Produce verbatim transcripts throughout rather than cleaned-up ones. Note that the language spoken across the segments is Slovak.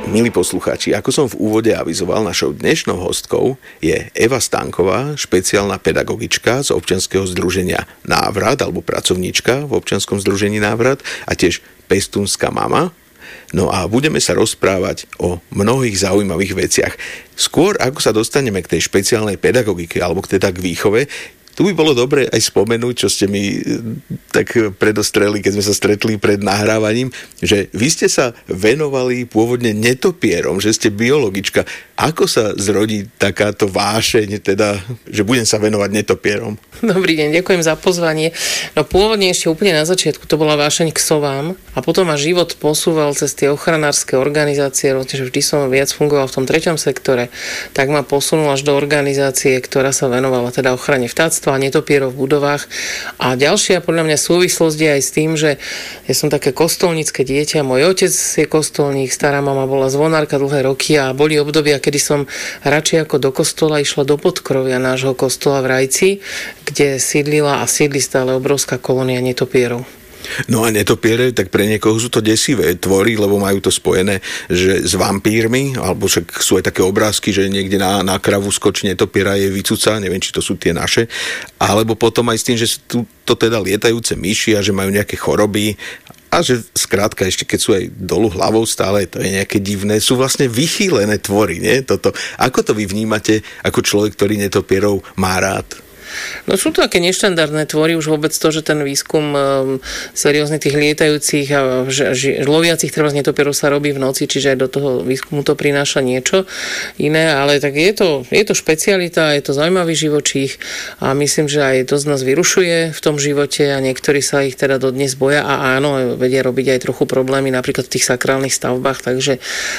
Milí poslucháči, ako som v úvode avizoval, našou dnešnou hostkou je Eva Stanková, špeciálna pedagogička z občianskeho združenia Návrat, alebo pracovníčka v občianskom združení Návrat a tiež pestúnska mama. No a budeme sa rozprávať o mnohých zaujímavých veciach. Skôr ako sa dostaneme k tej špeciálnej pedagogike, alebo teda k výchove, tu by bolo dobre aj spomenúť, čo ste mi tak predostreli, keď sme sa stretli pred nahrávaním, že vy ste sa venovali pôvodne netopierom, že ste biologička. Ako sa zrodí takáto vášeň, teda, že budem sa venovať netopierom? Dobrý deň, ďakujem za pozvanie. No pôvodne ešte úplne na začiatku to bola vášeň k sovám a potom ma život posúval cez tie ochranárske organizácie, že vždy som viac fungoval v tom treťom sektore, tak ma posunul až do organizácie, ktorá sa venovala teda ochrane vtáctva a netopierov v budovách. A ďalšia podľa mňa súvislosť je aj s tým, že ja som také kostolnícke dieťa, môj otec je kostolník, stará mama bola zvonárka dlhé roky a boli obdobia, kedy som radšej ako do kostola išla do podkrovia nášho kostola v Rajci, kde sídlila a sídli stále obrovská kolónia netopierov. No a netopiere, tak pre niekoho sú to desivé tvory, lebo majú to spojené že s vampírmi, alebo však sú aj také obrázky, že niekde na, na kravu skočí netopiera je vycúca, neviem, či to sú tie naše, alebo potom aj s tým, že sú to teda lietajúce myši a že majú nejaké choroby a že skrátka ešte keď sú aj dolu hlavou stále, to je nejaké divné, sú vlastne vychýlené tvory, nie? Toto. Ako to vy vnímate ako človek, ktorý netopierov má rád? No sú to také neštandardné tvory, už vôbec to, že ten výskum um, seriózne tých lietajúcich a ž, ž, loviacich treba z netopierov sa robí v noci, čiže aj do toho výskumu to prináša niečo iné, ale tak je to, je to špecialita, je to zaujímavý živočích a myslím, že aj dosť nás vyrušuje v tom živote a niektorí sa ich teda dodnes boja a áno, vedia robiť aj trochu problémy napríklad v tých sakrálnych stavbách, takže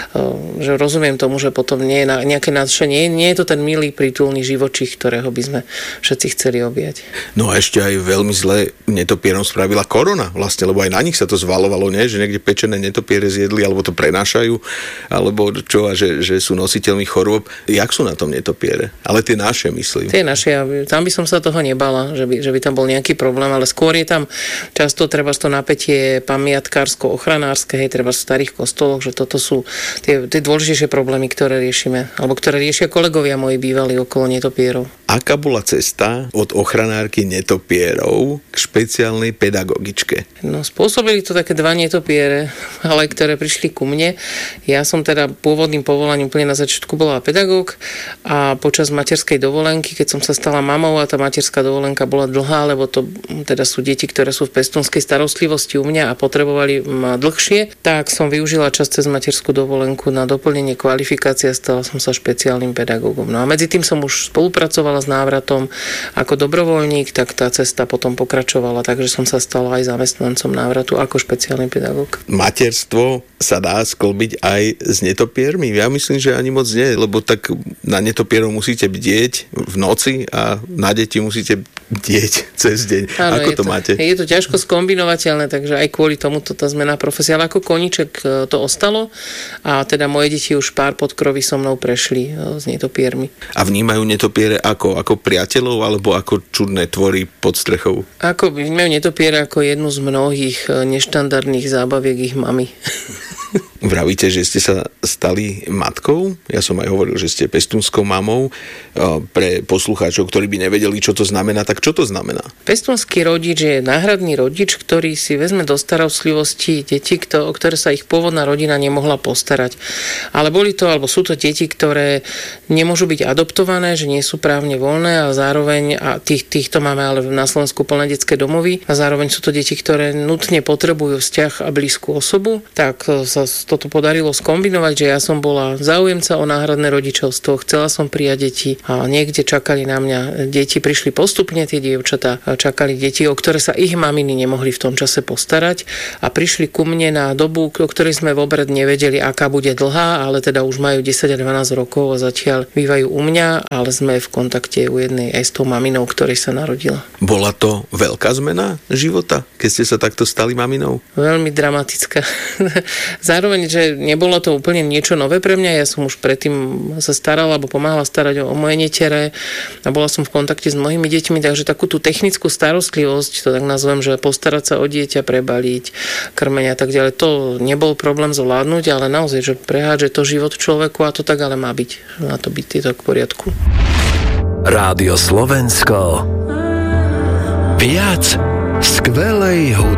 um, že rozumiem tomu, že potom nie je na, nejaké nadšenie, nie je to ten milý, prítulný živočích, ktorého by sme všetci chceli objať. No a ešte aj veľmi zle netopierom spravila korona vlastne, lebo aj na nich sa to zvalovalo, nie? Že niekde pečené netopiere zjedli, alebo to prenášajú, alebo čo, a že, že sú nositeľmi chorôb. Jak sú na tom netopiere? Ale tie naše, myslím. Tie naše, tam by som sa toho nebala, že by, že by tam bol nejaký problém, ale skôr je tam často treba to napätie pamiatkársko-ochranárske, hej, treba v starých kostoloch, že toto sú tie, tie dôležitejšie problémy, ktoré riešime, alebo ktoré riešia kolegovia moji bývalí okolo netopierov. Aká bola cesta od ochranárky netopierov k špeciálnej pedagogičke? No, spôsobili to také dva netopiere, ale ktoré prišli ku mne. Ja som teda pôvodným povolaním úplne na začiatku bola pedagóg a počas materskej dovolenky, keď som sa stala mamou a tá materská dovolenka bola dlhá, lebo to teda sú deti, ktoré sú v pestúnskej starostlivosti u mňa a potrebovali ma dlhšie, tak som využila čas cez materskú dovolenku na doplnenie kvalifikácie a stala som sa špeciálnym pedagógom. No a medzi tým som už spolupracovala s Návratom ako dobrovoľník, tak tá cesta potom pokračovala, takže som sa stala aj zamestnancom Návratu ako špeciálny pedagóg. Materstvo sa dá sklbiť aj s netopiermi? Ja myslím, že ani moc nie, lebo tak na netopierov musíte bdieť v noci a na deti musíte bdieť cez deň. Áno, ako to, to máte? Je to ťažko skombinovateľné, takže aj kvôli tomu to tá zmena profesia, ale ako koníček to ostalo a teda moje deti už pár podkroví so mnou prešli s netopiermi. A vnímajú netopiere ako, ako priateľov alebo ako čudné tvory pod strechou? Ako vnímajú netopiere ako jednu z mnohých neštandardných zábaviek ich mamy. Vravíte, že ste sa stali matkou? Ja som aj hovoril, že ste pestúnskou mamou. Pre poslucháčov, ktorí by nevedeli, čo to znamená, tak čo to znamená? Pestúnsky rodič je náhradný rodič, ktorý si vezme do starostlivosti deti, o ktoré sa ich pôvodná rodina nemohla postarať. Ale boli to, alebo sú to deti, ktoré nemôžu byť adoptované, že nie sú právne voľné a zároveň, a tých, týchto máme ale na Slovensku plné detské domovy, a zároveň sú to deti, ktoré nutne potrebujú vzťah a blízku osobu, tak sa toto podarilo skombinovať, že ja som bola záujemca o náhradné rodičovstvo, chcela som prijať deti a niekde čakali na mňa deti, prišli postupne tie dievčatá, čakali deti, o ktoré sa ich maminy nemohli v tom čase postarať a prišli ku mne na dobu, o ktorej sme vopred nevedeli, aká bude dlhá, ale teda už majú desať a dvanásť rokov a zatiaľ bývajú u mňa, ale sme v kontakte u jednej aj s tou maminou, ktorej sa narodila. Bola to veľká zmena života, keď ste sa takto stali maminou? Veľmi dramatická. Zároveň hovoriť, že nebolo to úplne niečo nové pre mňa. Ja som už predtým sa starala alebo pomáhala starať o, o moje netere a bola som v kontakte s mnohými deťmi, takže takú tú technickú starostlivosť, to tak nazvem, že postarať sa o dieťa, prebaliť, krmenie a tak ďalej, to nebol problém zvládnuť, ale naozaj, že prehádže to život človeku a to tak ale má byť. Má to byť tieto v poriadku. Rádio Slovensko. Viac skvelej hudby.